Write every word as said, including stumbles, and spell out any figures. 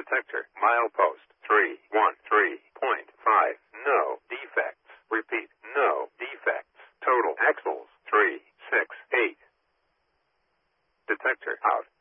Detector. Milepost three one three point five. No defects. Repeat. No defects. Total axles three six eight. Detector out.